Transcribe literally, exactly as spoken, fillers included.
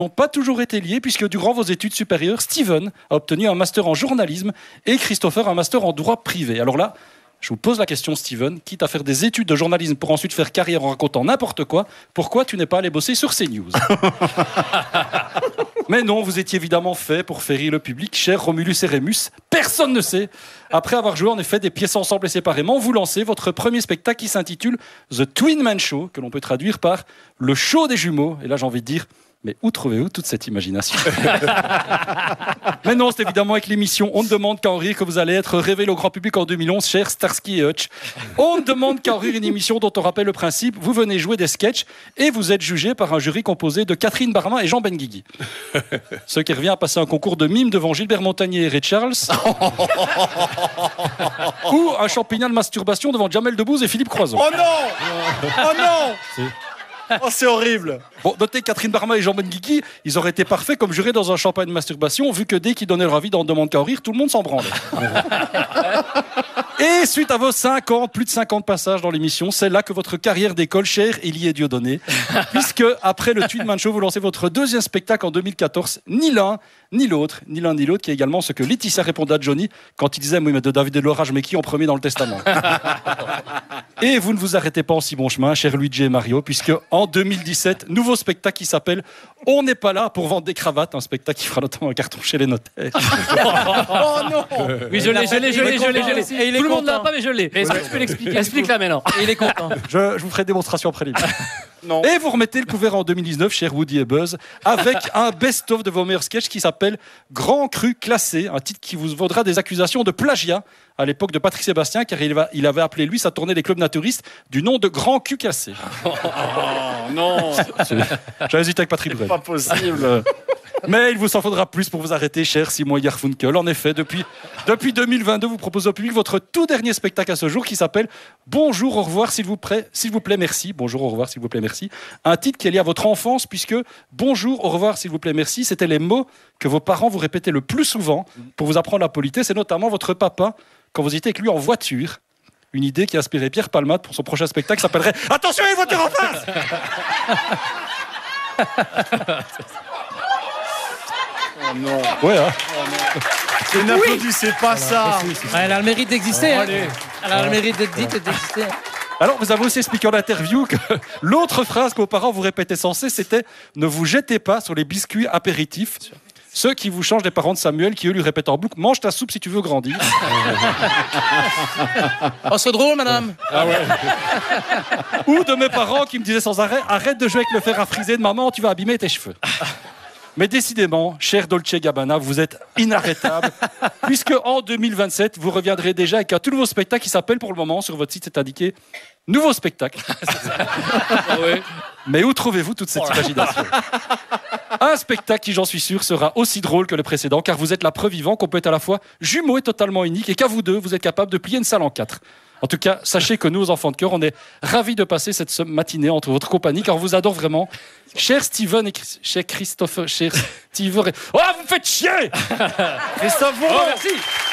n'ont pas toujours été liés, puisque durant vos études supérieures, Steven a obtenu un master en journalisme et Christopher un master en droit privé. Alors là, je vous pose la question, Steven, quitte à faire des études de journalisme pour ensuite faire carrière en racontant n'importe quoi, pourquoi tu n'es pas allé bosser sur CNews? Mais non, vous étiez évidemment fait pour faire rire le public, cher Romulus et Rémus. Personne ne sait. Après avoir joué en effet des pièces ensemble et séparément, vous lancez votre premier spectacle qui s'intitule The Twin Man Show, que l'on peut traduire par le show des jumeaux. Et là, j'ai envie de dire... Mais où trouvez-vous toute cette imagination? Mais non, c'est évidemment avec l'émission On ne demande qu'à en rire que vous allez être révélé au grand public en deux mille onze, cher Starsky et Hutch. On ne demande qu'à en rire, une émission dont on rappelle le principe. Vous venez jouer des sketchs et vous êtes jugé par un jury composé de Catherine Barma et Jean Benguigui. Ce qui revient à passer un concours de mime devant Gilbert Montagnier et Ray Charles. Ou un champignon de masturbation devant Jamel Debbouze et Philippe Croizon. Oh non! Oh non! C'est... Oh, c'est horrible. Bon, notez Catherine Barma et Jean Benguigui, ils auraient été parfaits comme jurés dans un champagne de masturbation, vu que dès qu'ils donnaient leur avis dans On demande qu'à en rire, tout le monde s'en branlait. Et suite à vos cinquante, plus de cinquante passages dans l'émission, c'est là que votre carrière décolle, cher Élie et Dieudonné, puisque après le Twin Man Show, vous lancez votre deuxième spectacle en deux mille quatorze, ni l'un, ni l'autre, ni l'un ni l'autre, qui est également ce que Laetitia répondait à Johnny quand il disait « Oui, mais de David et Laura, je mets qui en premier dans le testament ?» Et vous ne vous arrêtez pas en si bon chemin, cher Luigi et Mario, puisque en deux mille dix-sept, nouveau spectacle qui s'appelle « On n'est pas là pour vendre des cravates », un spectacle qui fera notamment un carton chez les notaires. Oh non! Oui, je l'ai, je l'ai, je l'ai, je l'ai, je l'ai. Tout le monde l'a pas, mais je l'ai. Est-ce que tu peux l'expliquer? Explique-la maintenant. Et il est content. Je, je vous ferai démonstration après l'émission. Non. Et vous remettez le couvert en deux mille dix-neuf, cher Woody et Buzz, avec un best-of de vos meilleurs sketchs qui s'appelle Grand Cru Classé, un titre qui vous vaudra des accusations de plagiat à l'époque de Patrick Sébastien, car il, va, il avait appelé lui sa tournée des clubs naturistes du nom de Grand Cul Cassé. Oh non! J'ai hésité avec Patrick Bruel. C'est pas possible. Mais il vous en faudra plus pour vous arrêter, cher Simon Garfunkel. En effet, depuis, depuis deux mille vingt-deux, vous proposez au public votre tout dernier spectacle à ce jour qui s'appelle Bonjour, au revoir, s'il vous plaît, s'il vous plaît, merci. Bonjour, au revoir, s'il vous plaît, merci. Un titre qui est lié à votre enfance, puisque Bonjour, au revoir, s'il vous plaît, merci, c'était les mots que vos parents vous répétaient le plus souvent pour vous apprendre la politesse, et notamment votre papa, quand vous étiez avec lui en voiture. Une idée qui a inspiré Pierre Palmade pour son prochain spectacle qui s'appellerait Attention, il y a une voiture en face. Oh non! Ouais, hein. Oh non. N'applaudissez pas ça! Elle a le mérite d'exister. Hein. Elle a le mérite d'être dite et d'exister. Alors, vous avez aussi expliqué en interview que l'autre phrase que vos parents vous répétaient sans cesse, c'était « Ne vous jetez pas sur les biscuits apéritifs ». Ceux qui vous changent des parents de Samuel, qui eux lui répètent en boucle « Mange ta soupe si tu veux grandir ». Oh, c'est drôle, madame. Ah ouais. Ou de mes parents qui me disaient sans arrêt « Arrête de jouer avec le fer à friser de maman, tu vas abîmer tes cheveux ». Mais décidément, cher Dolce Gabbana, vous êtes inarrêtable, puisque en deux mille vingt-sept, vous reviendrez déjà avec un tout nouveau spectacle qui s'appelle, pour le moment, sur votre site, c'est indiqué « Nouveau spectacle ». Oui. Mais où trouvez-vous toute cette imagination? Un spectacle qui, j'en suis sûr, sera aussi drôle que le précédent, car vous êtes la preuve vivante qu'on peut être à la fois jumeaux et totalement unique, et qu'à vous deux, vous êtes capable de plier une salle en quatre. En tout cas, sachez que nous, aux enfants de cœur, on est ravis de passer cette matinée entre votre compagnie, car on vous adore vraiment. Cher Steven et Chris, cher Christopher, cher Steven... Et... Oh, vous me faites chier. Christophe, Oh, merci.